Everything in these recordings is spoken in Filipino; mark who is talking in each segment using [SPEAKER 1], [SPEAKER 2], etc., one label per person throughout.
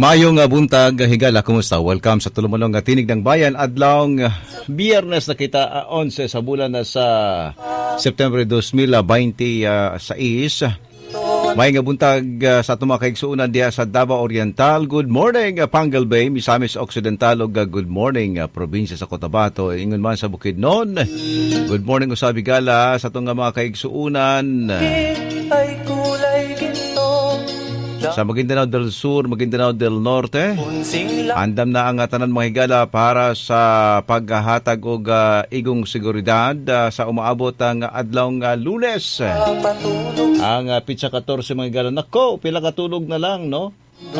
[SPEAKER 1] Mayong buntag, higala, kumusta? Welcome sa Tulumulong Tinig ng Bayan. Adlawng Biyernes na kita 11 sa bulan na sa September 2026. May nga buntag sa itong mga kaigsuunan diya sa Davao Oriental. Good morning, Pangal Bay, Misamis Occidental, ug good morning, probinsya sa Cotabato. Ingon man sa Bukidnon. Good morning, Usabi Gala, sa itong mga kaigsuunan. Sa Maguindanao del Sur, Maguindanao del Norte, andam na ang tanan mga higala para sa paghatag og igong seguridad sa umaabot ang adlawng Lunes. Ang pitsa 14 mga higala. Nako, pila katulog na lang, no?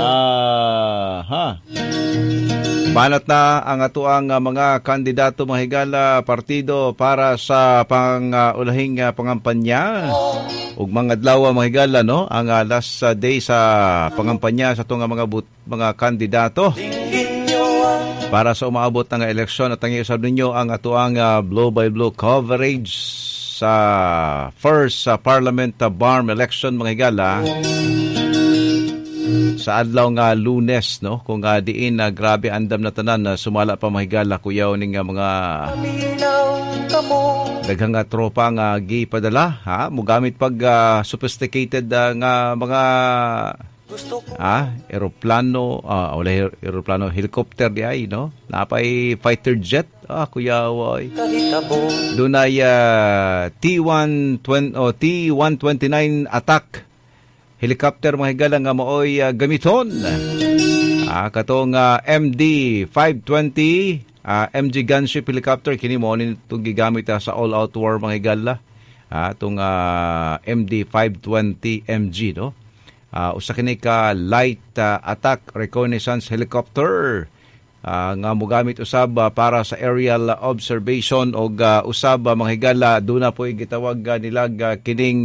[SPEAKER 1] Banat na ang atuang mga kandidato mga higala partido para sa pang-ulahing pangampanya. Ug mga adlaw mga higala, no, ang last day sa pangampanya sa tunga mga kandidato para sa umaabot ng eleksyon. At ang iusab ninyo ang atuang blow by blow coverage sa first Parliament Barm election mga higala sa adlaw nga Lunes, no, kung diin grabe andam na tanan sumala pa mga higala kuyaw ning mga daghang tropa nga gipadala, mugamit pag sophisticated nga mga eroplano, eroplano, helicopter di ay, no, napay fighter jet, kuyaw ay dunay T-129 attack helicopter mga higala nga maoy gamiton. Katong MD-520 MG gunship helicopter kini mo ni itong gigamit sa all-out war mga higala. Itong MD-520 MG, no? Usa kini ka light attack reconnaissance helicopter nga mogamit usab para sa aerial observation o usab mga higala duna po gitawag nilag kining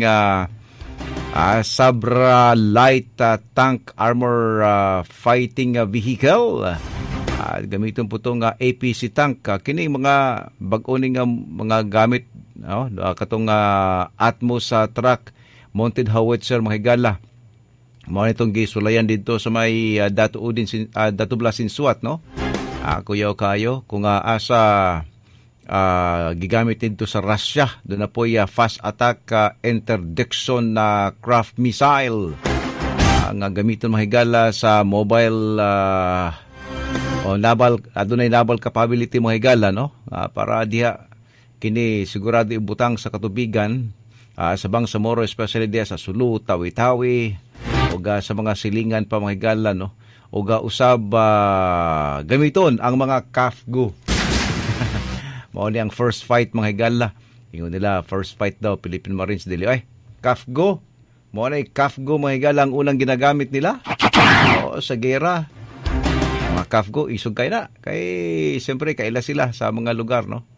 [SPEAKER 1] Sabra light tank armor fighting vehicle. Gamiton po itong APC tank. Kini mga bag-oning mga gamit, katong Atmos truck mounted howitzer mga higala. Mao nitong gisulayan dito sa may Datu Blasin Suat, no? Kuyaw kayo kung asa gigamit dito sa Russia. Doon na po fast attack interdiction na craft missile nga gamiton mahigala sa mobile naval, adunay naval capability mahigala, no, para diha kini sigurado ibutang sa katubigan sa Bangsamoro, especially diha sa Sulu, Tawi-Tawi o sa mga silingan pa mahigala, no, o usab gamiton ang mga CAFGO. Mao ni ang first fight mga higala. Ingon nila first fight daw Philippine Marines dili. Ay, CAFGO. Mao ni CAFGO mga higala ang unang ginagamit nila sa gera. Mga CAFGO isog kay na. Kay siyempre kaila sila sa mga lugar, no.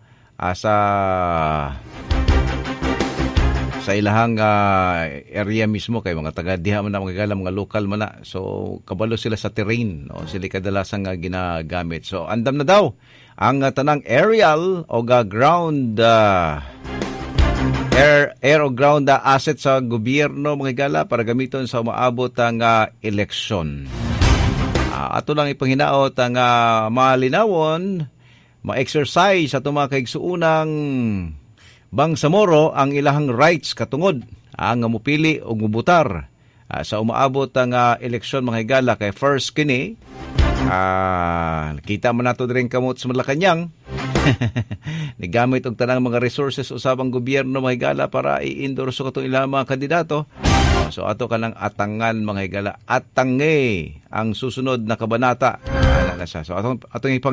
[SPEAKER 1] Sa ilahang area mismo kay mga taga diha man mga higala, mga local man na. So kabalo sila sa terrain, no. Sila kadalasang ginagamit. So andam na daw ang tanang aerial o ground air o ground asset sa gobyerno mga higala para gamiton sa umaabot ang eleksyon. Ato lang ipanghinaot ang malinawon, ma-exercise sa mga kaigsuunang Bangsamoro ang ilahang rights katungod ang mupili o mubutar sa umaabot ang eleksyon mga higala. Kay first kini kita man nato rin kamot sa Malacanang nigamit og tanang mga resources usabang gobyerno mga higala para i-endorse katong ilang mga kandidato. So ato kanang atangan mga higala, atange ang susunod na kabanata. So atong